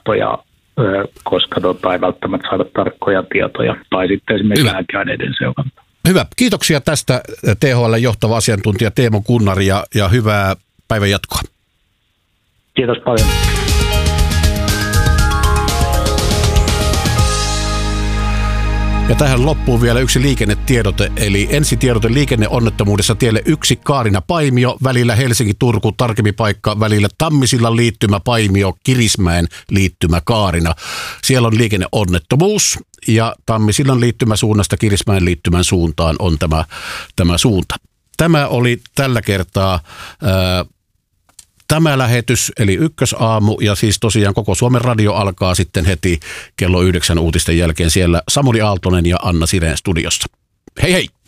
tietoja, koska ei välttämättä saada tarkkoja tietoja, tai sitten esimerkiksi lääkeaineiden seuranta. Hyvä. Kiitoksia tästä THL johtava asiantuntija Teemu Kunnari ja hyvää päivän jatkoa. Kiitos paljon. Ja tähän loppuu vielä yksi liikennetiedote, eli ensitiedote liikenneonnettomuudessa tielle 1 Kaarina-Paimio, välillä Helsinki-Turku, tarkempi paikka, välillä Tammisillan liittymä Paimio, Kirismäen liittymä Kaarina. Siellä on liikenneonnettomuus ja Tammisillan liittymäsuunnasta Kirismäen liittymän suuntaan on tämä suunta. Tämä oli tällä kertaa tämä lähetys, eli Ykkösaamu, ja siis tosiaan koko Suomen radio alkaa sitten heti kello 9 uutisten jälkeen siellä Samuli Aaltonen ja Anna Sireen studiossa. Hei hei!